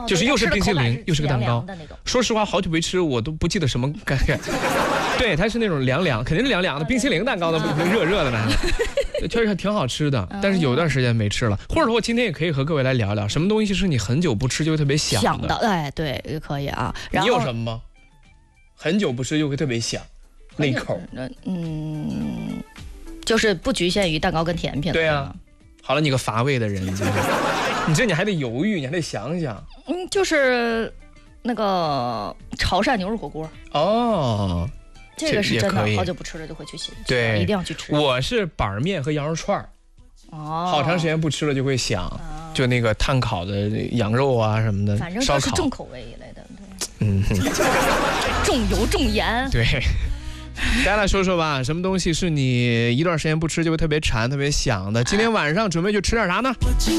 就是又是冰淇淋又是个蛋糕的那种。 说实话，好久没吃，我都不记得什么感觉。对，它是那种凉凉，肯定是凉凉的冰淇淋蛋糕的，热热的呢。确实还挺好吃的，但是有段时间没吃了。或者说，今天也可以和各位来聊聊，什么东西是你很久不吃就会特别想的？ 哎，对，也可以啊。然后你有什么吗？很久不吃就会特别想那口。 就是不局限于蛋糕跟甜品。 对啊。好了，你个乏味的人，你还得犹豫，你还得想想。 就是那个潮汕牛肉火锅。 哦， 这个是真的，好久不吃了就会去吃， 对， 一定要去吃。 我是板面和羊肉串儿，好长时间不吃了就会想，就那个炭烤的羊肉啊什么的， 反正都是重口味一类的，重油重盐。 对。大家来说说吧，什么东西是你一段时间不吃就会特别馋、特别想的？今天晚上准备去吃点啥呢？